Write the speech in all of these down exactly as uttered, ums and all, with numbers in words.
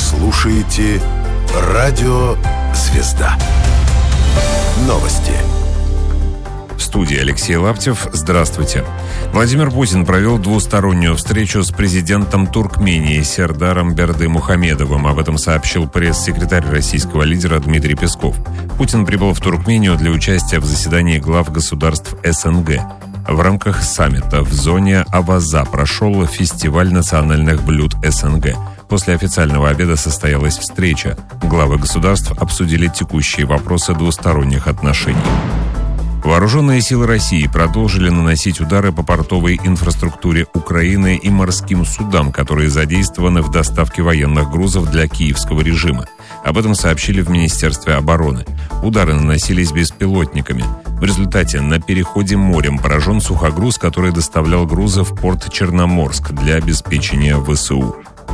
слушаете Радио Звезда. Новости. В студии Алексей Лаптев. Здравствуйте. Владимир Путин провел двустороннюю встречу с президентом Туркмении Сердаром Бердымухамедовым. Об этом сообщил пресс-секретарь российского лидера Дмитрий Песков. Путин прибыл в Туркмению для участия в заседании глав государств СНГ. В рамках саммита в зоне Аваза прошел фестиваль национальных блюд СНГ. После официального обеда состоялась встреча. Главы государств обсудили текущие вопросы двусторонних отношений. Вооруженные силы России продолжили наносить удары по портовой инфраструктуре Украины и морским судам, которые задействованы в доставке военных грузов для киевского режима. Об этом сообщили в Министерстве обороны. Удары наносились беспилотниками. В результате на переходе морем поражен сухогруз, который доставлял грузы в порт Черноморск для обеспечения ВСУ.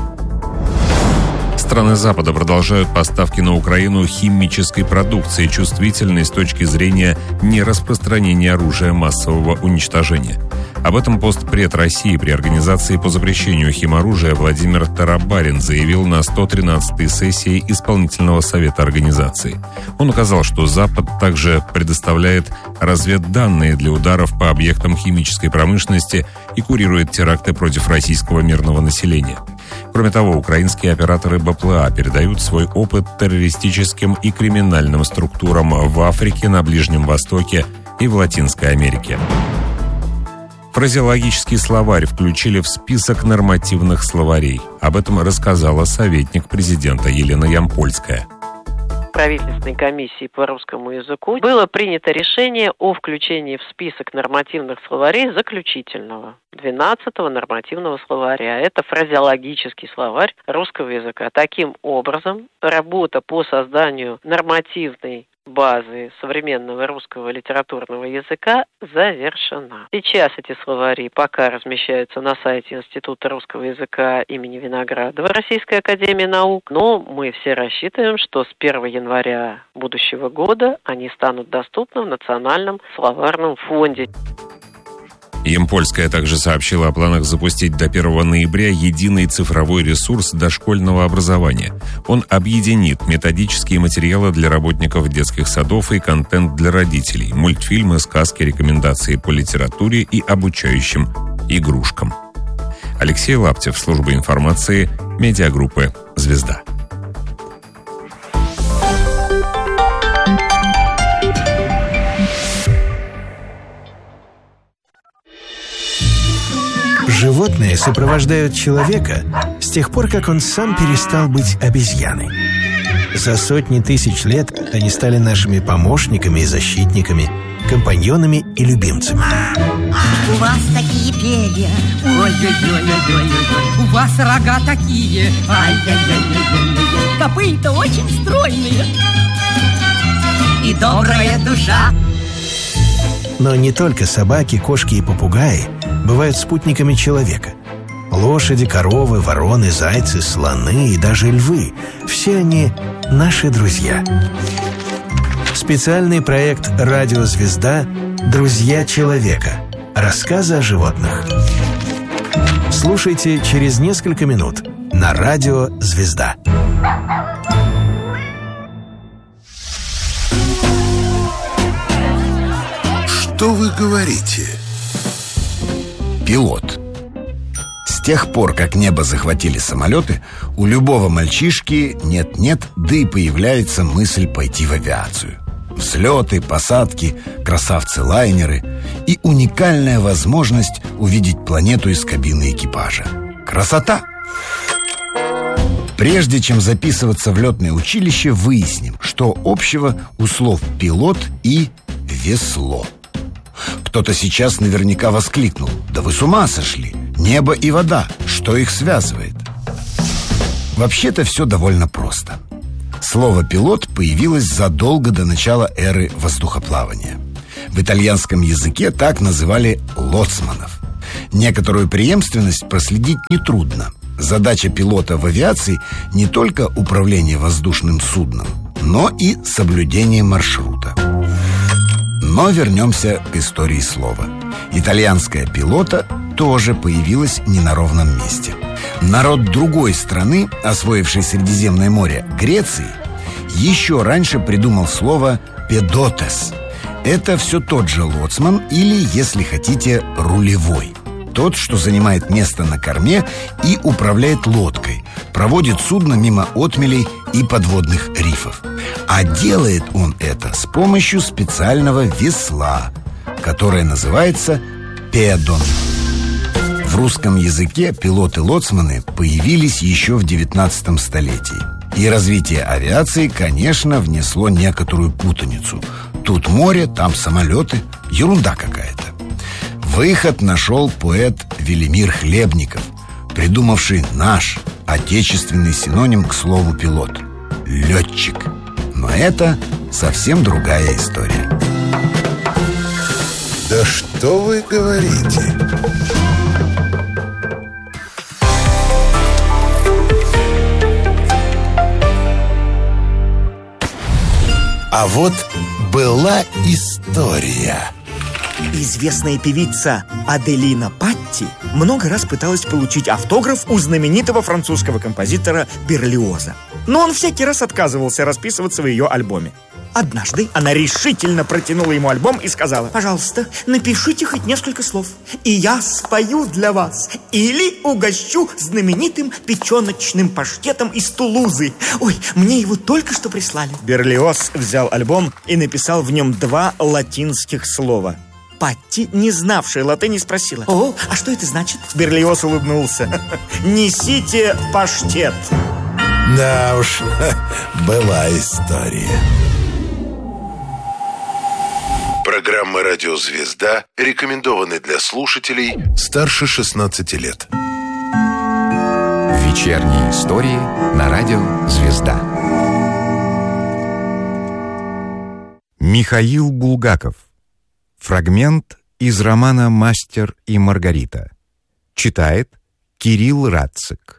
Страны Запада продолжают поставки на Украину химической продукции, чувствительной с точки зрения нераспространения оружия массового уничтожения. Об этом постпред России при Организации по запрещению химоружия Владимир Тарабарин заявил на сто тринадцатой сессии Исполнительного совета организации. Он указал, что Запад также предоставляет разведданные для ударов по объектам химической промышленности и курирует теракты против российского мирного населения. Кроме того, украинские операторы БПЛА передают свой опыт террористическим и криминальным структурам в Африке, на Ближнем Востоке и в Латинской Америке. Фразеологический словарь включили в список нормативных словарей. Об этом рассказала советник президента Елена Ямпольская. Правительственной комиссии по русскому языку было принято решение о включении в список нормативных словарей заключительного, двенадцатого нормативного словаря. Это фразеологический словарь русского языка. Таким образом, работа по созданию нормативной базы современного русского литературного языка завершена. Сейчас эти словари пока размещаются на сайте Института русского языка имени Виноградова Российской академии наук, но мы все рассчитываем, что с первого января будущего года они станут доступны в Национальном словарном фонде. Ямпольская также сообщила о планах запустить до первого ноября единый цифровой ресурс дошкольного образования. Он объединит методические материалы для работников детских садов и контент для родителей, мультфильмы, сказки, рекомендации по литературе и обучающим игрушкам. Алексей Лаптев, служба информации, медиагруппы «Звезда». Животные сопровождают человека с тех пор, как он сам перестал быть обезьяной. За сотни тысяч лет они стали нашими помощниками и защитниками, компаньонами и любимцами. У вас такие перья, ой-ой-ой-ой-ой-ой. У вас рога такие, ай-яй-яй-яй-яй-яй. Копыта очень стройные и добрая душа. Но не только собаки, кошки и попугаи бывают спутниками человека. Лошади, коровы, вороны, зайцы, слоны и даже львы – все они наши друзья. Специальный проект «Радио Звезда. Друзья человека». Рассказы о животных. Слушайте через несколько минут на Радио Звезда. Что вы говорите? Пилот. С тех пор, как небо захватили самолеты, у любого мальчишки нет-нет, да и появляется мысль пойти в авиацию. Взлеты, посадки, красавцы-лайнеры и уникальная возможность увидеть планету из кабины экипажа. Красота! Прежде чем записываться в летное училище, выясним, что общего у слов «пилот» и «весло». Кто-то сейчас наверняка воскликнул: «Да вы с ума сошли! Небо и вода! Что их связывает?» Вообще-то все довольно просто. Слово «пилот» появилось задолго до начала эры воздухоплавания. В итальянском языке так называли лоцманов. Некоторую преемственность проследить нетрудно. Задача пилота в авиации не только управление воздушным судном, но и соблюдение маршрута. Но вернемся к истории слова. Итальянская «пилота» тоже появилась не на ровном месте. Народ другой страны, освоивший Средиземное море, Греции, еще раньше придумал слово «педотес». Это все тот же лоцман или, если хотите, рулевой. Тот, что занимает место на корме и управляет лодкой, проводит судно мимо отмелей и подводных рифов. А делает он это с помощью специального весла, которое называется педон. В русском языке пилоты-лоцманы появились еще в девятнадцатом столетии. И развитие авиации, конечно, внесло некоторую путаницу. Тут море, там самолеты. Ерунда какая-то. Выход нашел поэт Велимир Хлебников, придумавший наш отечественный синоним к слову «пилот» — летчик. Но это совсем другая история. Да что вы говорите? А вот была история. Известная певица Аделина Патти много раз пыталась получить автограф у знаменитого французского композитора Берлиоза. Но он всякий раз отказывался расписываться в ее альбоме. Однажды она решительно протянула ему альбом и сказала: «Пожалуйста, напишите хоть несколько слов, и я спою для вас или угощу знаменитым печеночным паштетом из Тулузы. Ой, мне его только что прислали». Берлиоз взял альбом и написал в нем два латинских слова. Патти, не знавшая латыни, спросила: «О, а что это значит?» Берлиоз улыбнулся: «Несите паштет». Да уж, была история. Программа «Радио Звезда» рекомендованы для слушателей старше шестнадцати лет. Вечерние истории на радио «Звезда». Михаил Булгаков. Фрагмент из романа «Мастер и Маргарита». Читает Кирилл Рацик.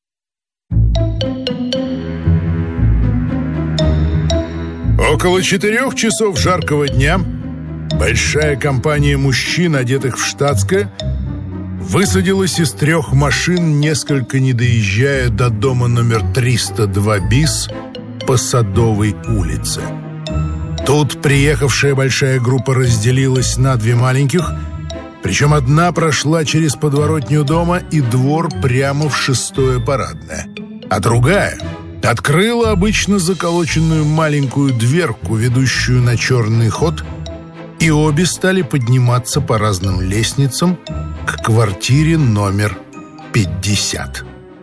Около четырех часов жаркого дня большая компания мужчин, одетых в штатское, высадилась из трех машин, несколько не доезжая до дома номер триста два бис по Садовой улице. Тут приехавшая большая группа разделилась на две маленьких, причем одна прошла через подворотню дома и двор прямо в шестое парадное, а другая открыла обычно заколоченную маленькую дверку, ведущую на черный ход, и обе стали подниматься по разным лестницам к квартире номер пятьдесят.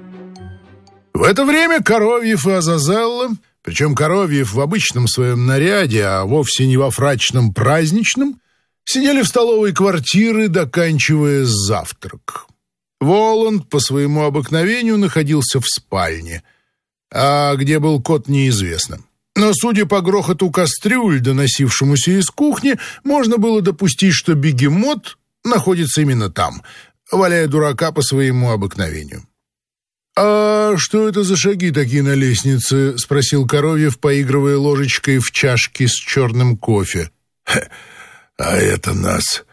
В это время Коровьев и Азазелла, причем Коровьев в обычном своем наряде, а вовсе не во фрачном праздничном, сидели в столовой квартиры, доканчивая завтрак. Воланд по своему обыкновению находился в спальне, а где был кот, неизвестно. Но, судя по грохоту кастрюль, доносившемуся из кухни, можно было допустить, что бегемот находится именно там, валяя дурака по своему обыкновению. «А что это за шаги такие на лестнице?» — спросил Коровьев, поигрывая ложечкой в чашке с черным кофе. «А это нас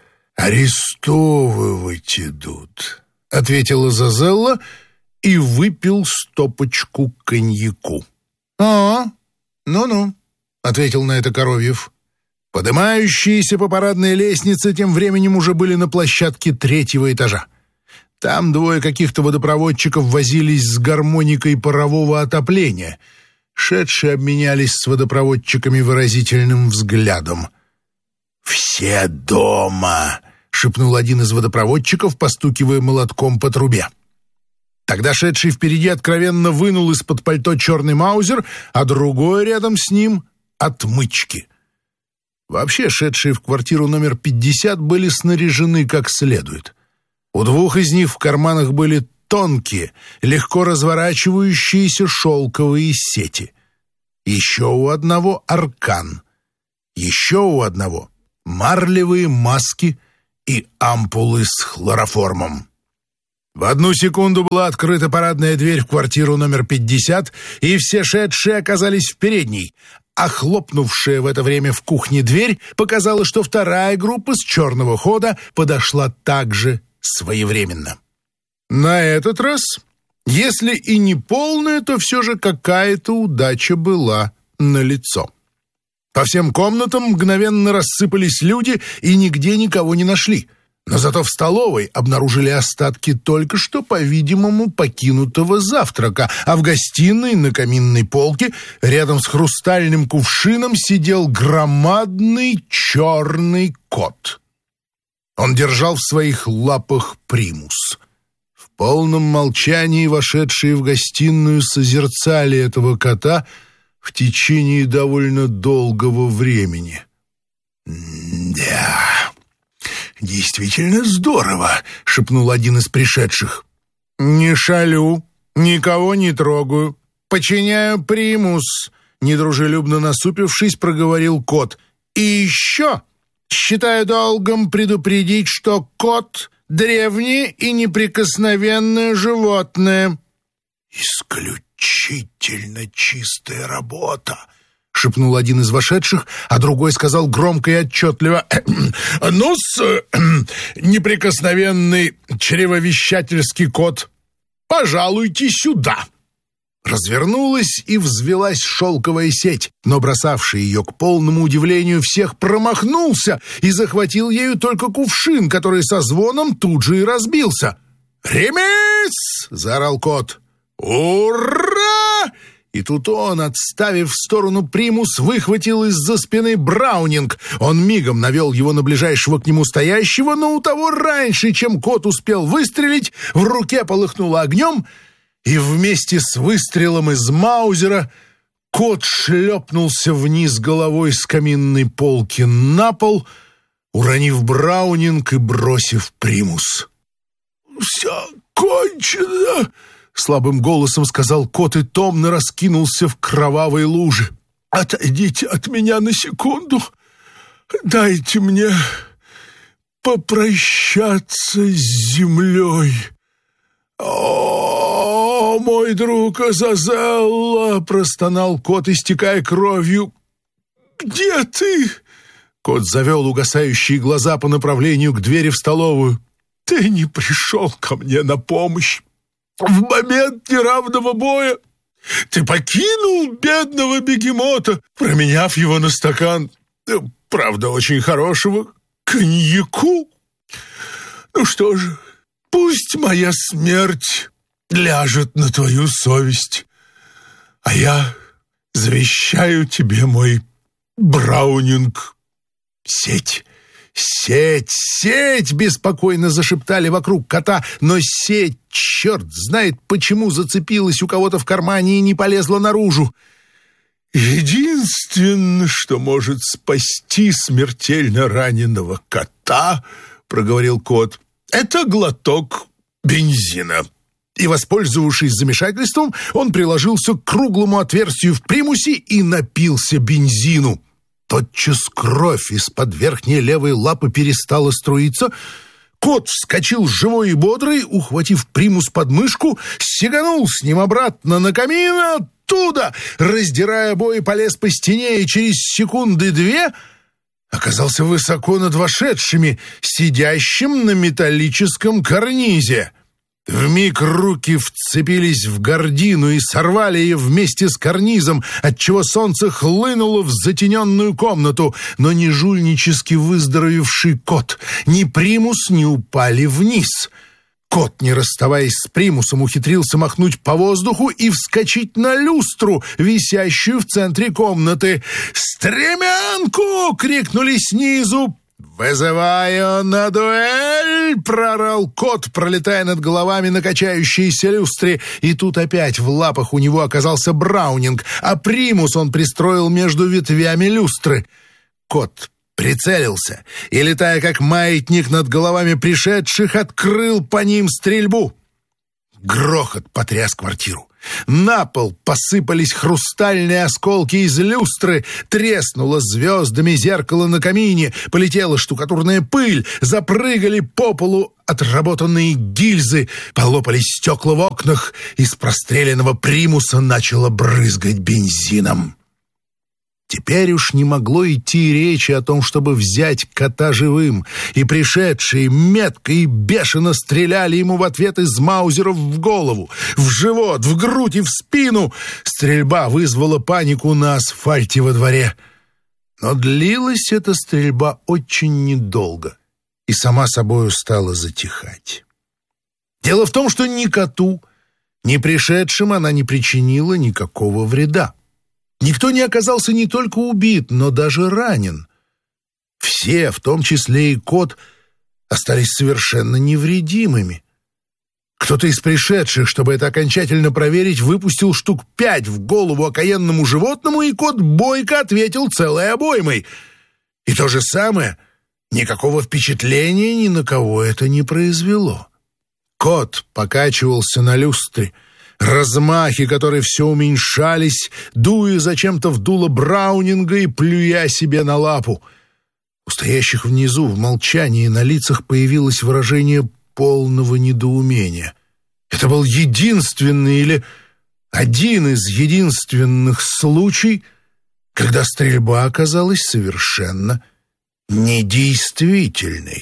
арестовывать идут», — ответила Зазелла и выпил стопочку коньяку. «А, ну-ну», — ответил на это Коровьев. Подымающиеся по парадной лестнице тем временем уже были на площадке третьего этажа. Там двое каких-то водопроводчиков возились с гармоникой парового отопления. Шедшие обменялись с водопроводчиками выразительным взглядом. «Все дома!» — шепнул один из водопроводчиков, постукивая молотком по трубе. Тогда шедший впереди откровенно вынул из-под пальто черный маузер, а другой рядом с ним — отмычки. Вообще, шедшие в квартиру номер пятьдесят были снаряжены как следует. У двух из них в карманах были тонкие, легко разворачивающиеся шелковые сети. Еще у одного аркан. Еще у одного марлевые маски и ампулы с хлороформом. В одну секунду была открыта парадная дверь в квартиру номер пятьдесят, и все шедшие оказались в передней, а хлопнувшая в это время в кухне дверь показала, что вторая группа с черного хода подошла также своевременно. На этот раз Если и не полная, то все же какая-то удача была налицо. По всем комнатам мгновенно рассыпались люди и нигде никого не нашли. Но зато в столовой обнаружили остатки только что, по-видимому, покинутого завтрака, а в гостиной на каминной полке рядом с хрустальным кувшином сидел громадный черный кот. Он держал в своих лапах примус. В полном молчании вошедшие в гостиную созерцали этого кота в течение довольно долгого времени. «Да, действительно здорово», — шепнул один из пришедших. «Не шалю, никого не трогаю, подчиняю примус», — недружелюбно насупившись, проговорил кот. «И еще считаю долгом предупредить, что кот — древнее и неприкосновенное животное». «Исключительно чистая работа», — шепнул один из вошедших, а другой сказал громко и отчетливо: «Ну-с, неприкосновенный чревовещательский кот, пожалуйте сюда». Развернулась и взвелась шелковая сеть, но бросавший ее, к полному удивлению всех, промахнулся и захватил ею только кувшин, который со звоном тут же и разбился. «Ремес!» — заорал кот. «Ура!» И тут он, отставив в сторону примус, выхватил из-за спины браунинг. Он мигом навел его на ближайшего к нему стоящего, но у того раньше, чем кот успел выстрелить, в руке полыхнуло огнем, и вместе с выстрелом из маузера кот шлепнулся вниз головой с каминной полки на пол, уронив браунинг и бросив примус. «Все кончено!» — слабым голосом сказал кот и томно раскинулся в кровавой луже. «Отойдите от меня на секунду. Дайте мне попрощаться с землей». «О, мой друг Азазелла!» — простонал кот, истекая кровью. «Где ты?» Кот завел угасающие глаза по направлению к двери в столовую. «Ты не пришел ко мне на помощь. В момент неравного боя ты покинул бедного бегемота, променяв его на стакан, правда, очень хорошего, коньяку. Ну что же, пусть моя смерть ляжет на твою совесть, а я завещаю тебе мой браунинг. Сеть, сеть, сеть!» — беспокойно зашептали вокруг кота, но сеть, черт знает почему, зацепилась у кого-то в кармане и не полезла наружу. «Единственное, что может спасти смертельно раненого кота, — проговорил кот, — это глоток бензина». И, воспользовавшись замешательством, он приложился к круглому отверстию в примусе и напился бензину. Тотчас кровь из-под верхней левой лапы перестала струиться. Кот вскочил живой и бодрый, ухватив примус под мышку, сиганул с ним обратно на камин, оттуда, раздирая обои, полез по стене и через секунды две оказался высоко над вошедшими, сидящим на металлическом карнизе. Вмиг руки вцепились в гардину и сорвали ее вместе с карнизом, отчего солнце хлынуло в затененную комнату, но ни жульнически выздоровевший кот, ни примус не упали вниз. Кот, не расставаясь с примусом, ухитрился махнуть по воздуху и вскочить на люстру, висящую в центре комнаты. «Стремянку!» — крикнули снизу. «Вызываю на дуэль!» — проорал кот, пролетая над головами на качающейся люстре. И тут опять в лапах у него оказался браунинг, а примус он пристроил между ветвями люстры. Кот прицелился и, летая как маятник над головами пришедших, открыл по ним стрельбу. Грохот потряс квартиру. На пол посыпались хрустальные осколки из люстры, треснуло звездами зеркало на камине, полетела штукатурная пыль, запрыгали по полу отработанные гильзы, полопались стекла в окнах, из простреленного примуса начало брызгать бензином. Теперь уж не могло идти речи о том, чтобы взять кота живым, и пришедшие метко и бешено стреляли ему в ответ из маузеров в голову, в живот, в грудь и в спину. Стрельба вызвала панику на асфальте во дворе. Но длилась эта стрельба очень недолго и сама собою стала затихать. Дело в том, что ни коту, ни пришедшим она не причинила никакого вреда. Никто не оказался не только убит, но даже ранен. Все, в том числе и кот, остались совершенно невредимыми. Кто-то из пришедших, чтобы это окончательно проверить, выпустил штук пять в голову окаянному животному, и кот бойко ответил целой обоймой. И то же самое, никакого впечатления ни на кого это не произвело. Кот покачивался на люстре, размахи которой все уменьшались, дуя зачем-то в дуло Браунинга и плюя себе на лапу. У стоящих внизу в молчании на лицах появилось выражение полного недоумения. Это был единственный или один из единственных случаев, когда стрельба оказалась совершенно недействительной.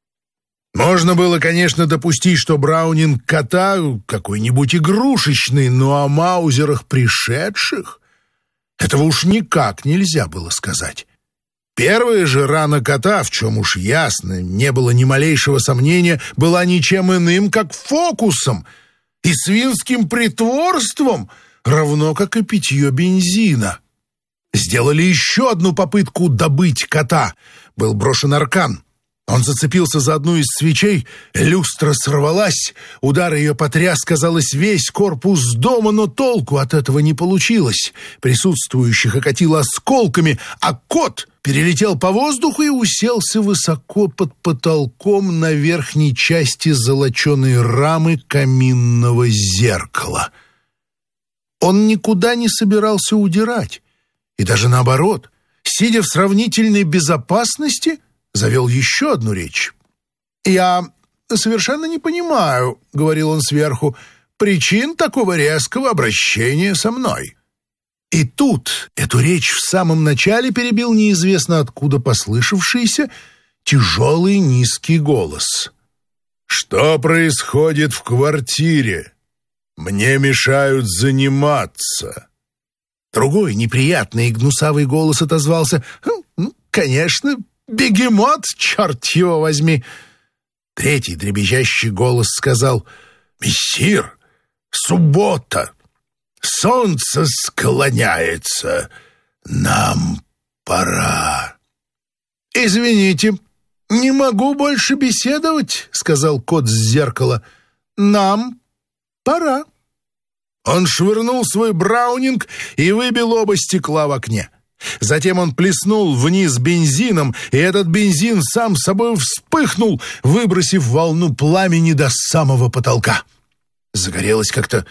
Можно было, конечно, допустить, что Браунинг кота какой-нибудь игрушечный, но о маузерах пришедших этого уж никак нельзя было сказать. Первая же рана кота, в чем уж ясно, не было ни малейшего сомнения, была ничем иным, как фокусом и свинским притворством, равно как и питье бензина. Сделали еще одну попытку добыть кота. Был брошен аркан. Он зацепился за одну из свечей, люстра сорвалась, удар ее потряс, казалось, весь корпус дома, но толку от этого не получилось. Присутствующих окатило осколками, а кот перелетел по воздуху и уселся высоко под потолком на верхней части золоченой рамы каминного зеркала. Он никуда не собирался удирать, и даже наоборот, сидя в сравнительной безопасности, завел еще одну речь. «Я совершенно не понимаю, — говорил он сверху, — причин такого резкого обращения со мной». И тут эту речь в самом начале перебил неизвестно откуда послышавшийся тяжелый низкий голос. «Что происходит в квартире? Мне мешают заниматься». Другой неприятный и гнусавый голос отозвался: «Ну, конечно, бегемот, черт его возьми!» Третий дребезжащий голос сказал: «Мессир, суббота, солнце склоняется, нам пора». «Извините, не могу больше беседовать», — сказал кот с зеркала. «Нам пора». Он швырнул свой Браунинг и выбил оба стекла в окне. Затем он плеснул вниз бензином, и этот бензин сам собой вспыхнул, выбросив волну пламени до самого потолка. Загорелось как-то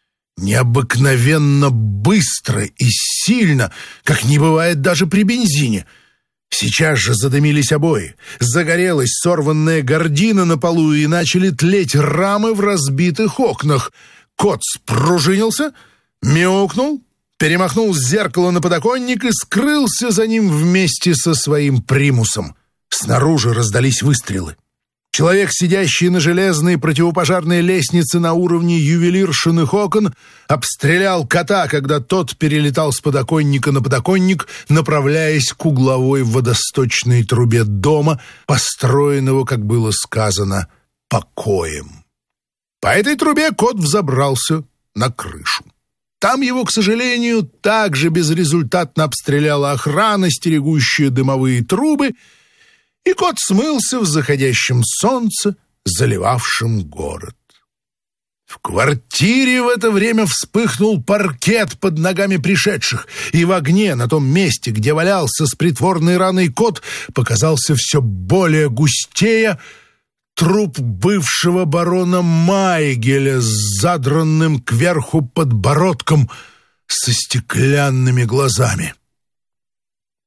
необыкновенно быстро и сильно, как не бывает даже при бензине. Сейчас же задымились обои, загорелась сорванная гардина на полу, и начали тлеть рамы в разбитых окнах. Кот спружинился, мяукнул, перемахнул с зеркала на подоконник и скрылся за ним вместе со своим примусом. Снаружи раздались выстрелы. Человек, сидящий на железной противопожарной лестнице на уровне ювелиршиных окон, обстрелял кота, когда тот перелетал с подоконника на подоконник, направляясь к угловой водосточной трубе дома, построенного, как было сказано, покоем. По этой трубе кот взобрался на крышу. Там его, к сожалению, также безрезультатно обстреляла охрана, стерегущая дымовые трубы, и кот смылся в заходящем солнце, заливавшем город. В квартире в это время вспыхнул паркет под ногами пришедших, и в огне на том месте, где валялся с притворной раной кот, показался все более густея труп бывшего барона Майгеля с задранным кверху подбородком, со стеклянными глазами.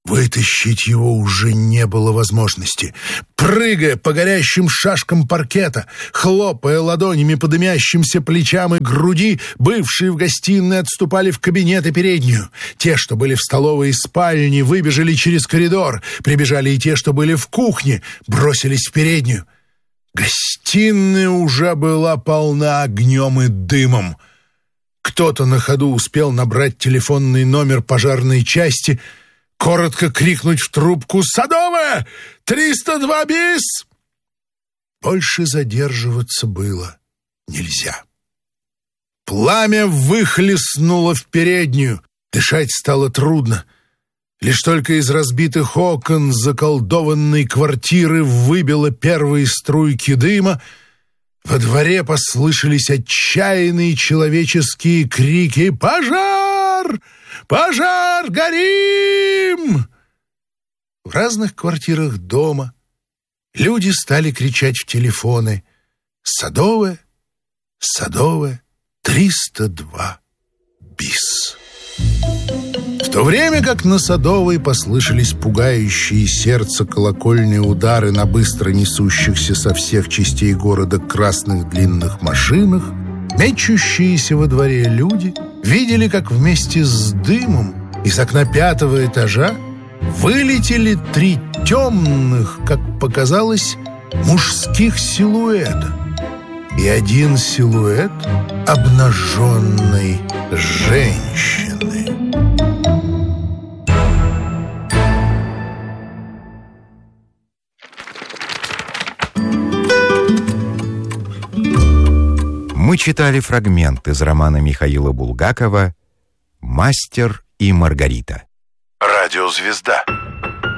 Вытащить его уже не было возможности. Прыгая по горящим шашкам паркета, хлопая ладонями по дымящимся плечам и груди, бывшие в гостиной отступали в кабинет и переднюю. Те, что были в столовой и спальне, выбежали через коридор. Прибежали и те, что были в кухне, бросились в переднюю. Гостиная уже была полна огнем и дымом. Кто-то на ходу успел набрать телефонный номер пожарной части, коротко крикнуть в трубку: «Садовая! триста два бис!» Больше задерживаться было нельзя. Пламя выхлестнуло в переднюю. Дышать стало трудно. Лишь только из разбитых окон заколдованной квартиры выбило первые струйки дыма. Во дворе послышались отчаянные человеческие крики: «Пожар! Пожар! Горим!» В разных квартирах дома люди стали кричать в телефоны: «Садовая! Садовая! триста два бис!» В то время как на Садовой послышались пугающие сердце колокольные удары на быстро несущихся со всех частей города красных длинных машинах, мечущиеся во дворе люди видели, как вместе с дымом из окна пятого этажа вылетели три темных, как показалось, мужских силуэта и один силуэт обнаженной женщины. Мы читали фрагмент из романа Михаила Булгакова «Мастер и Маргарита». Радиозвезда.